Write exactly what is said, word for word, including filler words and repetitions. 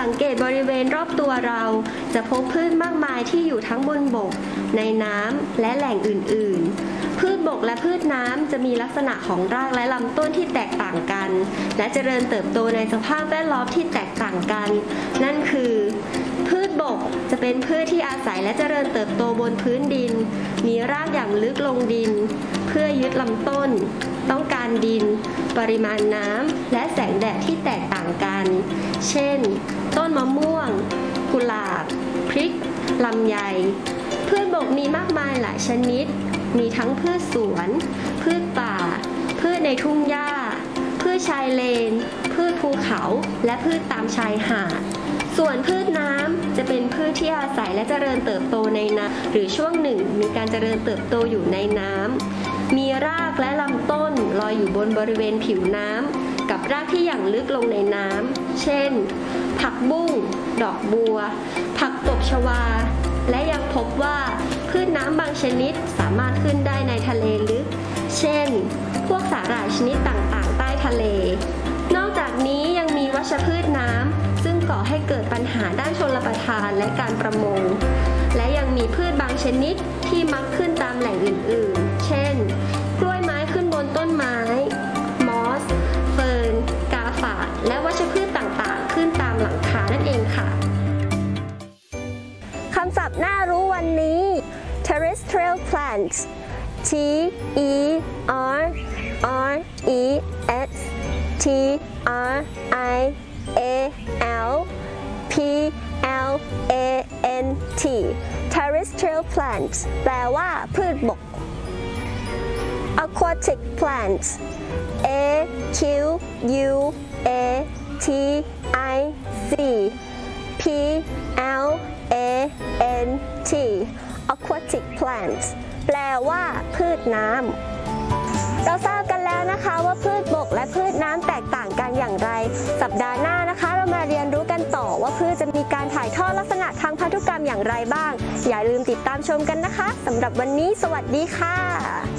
สังเกตบริเวณรอบตัวเราจะพบพืชมากมายที่อยู่ทั้งบนบกในน้ำและแหล่งอื่นๆพืชบกและพืชน้ำจะมีลักษณะของรากและลำต้นที่แตกต่างกันและเจริญเติบโตในสภาพแวดล้อมที่แตกต่างกันนั่นคือพืชบกจะเป็นพืชที่อาศัยและเจริญเติบโตบนพื้นดินมีรากอย่างลึกลงดินเพื่อยึดลำต้นต้องการดินปริมาณน้ำและแสงแดดที่แตกต่างกันเช่นต้นมะม่วงกุหลาบพริกลำไยพืชบกมีมากมายหลายชนิดมีทั้งพืชสวนพืชป่าพืชในทุ่งหญ้าพืชชายเลนพืชภูเขาและพืชตามชายหาดส่วนพืชน้ำจะเป็นพืชที่อาศัยและเจริญเติบโตในน้ำหรือช่วงหนึ่งมีการเจริญเติบโตอยู่ในน้ำมีรากและลำต้นลอยอยู่บนบริเวณผิวน้ำกับรากที่หยั่งลึกลงในน้ำเช่นผักบุ้งดอกบัวผักตบชวาและยังพบว่าพืชน้ำบางชนิดสามารถขึ้นได้ในทะเลลึกเช่นพวกสาหร่ายชนิดต่างๆใต้ทะเลนอกจากนี้ยังมีวัชพืชน้ำซึ่งก่อให้เกิดปัญหาด้านชลประทานและการประมงและยังมีพืชบางชนิดที่มักขึ้นตามแหล่งอื่นๆเช่นกล้วยไม้ขึ้นบนต้นไม้มอสเฟิร์นกาฝากและวัชพืชต่างๆขึ้นตามหลังคานั่นเองค่ะคำศัพท์น่ารู้วันนี้ terrestrial plants T E R R E S T R I A L P L A N T terrestrial plants แปลว่าพืชบก aquatic plants A Q U A T I C P L A N T aquatic plants แปลว่าพืชน้ำเราทราบกันแล้วนะคะว่าพืชบกและพืชน้ำแตกต่างกันอย่างไรสัปดาห์หน้านะคะเรามาเรียนรู้กันต่อว่าพืชจะมีการถ่ายทอดลักษณะทางพันธุกรรมอย่างไรบ้างอย่าลืมติดตามชมกันนะคะสำหรับวันนี้สวัสดีค่ะ